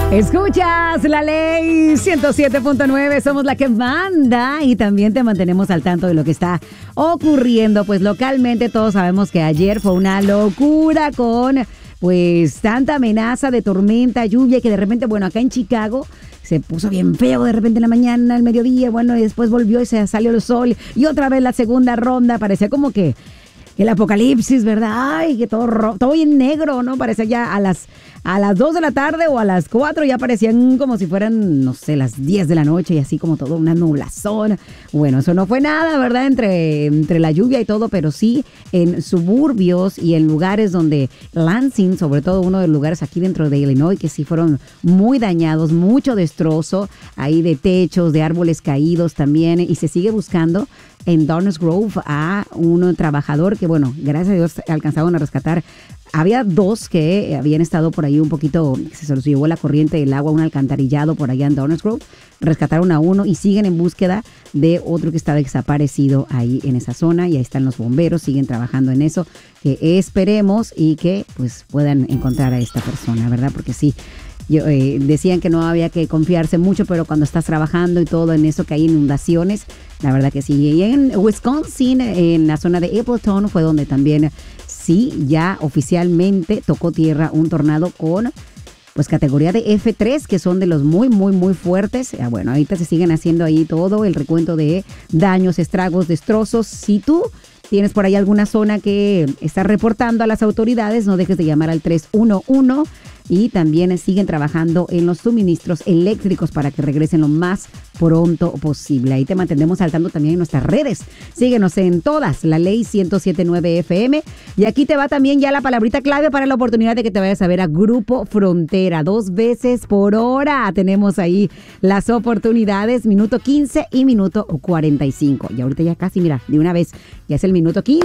Escuchas la ley 107.9, somos la que manda y también te mantenemos al tanto de lo que está ocurriendo. Pues localmente todos sabemos que ayer fue una locura con pues tanta amenaza de tormenta, lluvia, que de repente, bueno, acá en Chicago se puso bien feo de repente en la mañana, al mediodía, bueno, y después volvió y se salió el sol y otra vez la segunda ronda, parecía como que el apocalipsis, ¿verdad? Ay, que todo bien negro, ¿no? Parecía ya a las 2 de la tarde o a las 4 ya parecían como si fueran, no sé, las 10 de la noche y así como todo una nublazón. Bueno, eso no fue nada, ¿verdad? Entre la lluvia y todo, pero sí en suburbios y en lugares donde Lansing, sobre todo uno de los lugares aquí dentro de Illinois, que sí fueron muy dañados, mucho destrozo ahí de techos, de árboles caídos también, y se sigue buscando en Downers Grove a un trabajador que, bueno, gracias a Dios alcanzaron a rescatar. Había dos que habían estado por ahí un poquito, se los llevó la corriente del agua, un alcantarillado por allá en Downers Grove. Rescataron a uno y siguen en búsqueda de otro que está desaparecido ahí en esa zona. Y ahí están los bomberos, siguen trabajando en eso. Que esperemos y que pues puedan encontrar a esta persona, ¿verdad? Porque sí, decían que no había que confiarse mucho, pero cuando estás trabajando y todo en eso, que hay inundaciones, la verdad que sí. Y en Wisconsin, en la zona de Appleton, fue donde también sí, ya oficialmente tocó tierra un tornado con pues categoría de F3, que son de los muy, muy, muy fuertes. Bueno, ahorita se siguen haciendo ahí todo el recuento de daños, estragos, destrozos. Si tú tienes por ahí alguna zona que está reportando a las autoridades, no dejes de llamar al 311. Y también siguen trabajando en los suministros eléctricos para que regresen lo más pronto posible. Ahí te mantendremos al tanto también en nuestras redes. Síguenos en todas, la ley 107.9 FM. Y aquí te va también ya la palabrita clave para la oportunidad de que te vayas a ver a Grupo Frontera. 2 veces por hora tenemos ahí las oportunidades, minuto 15 y minuto 45. Y ahorita ya casi, mira, de una vez, ya es el minuto 15.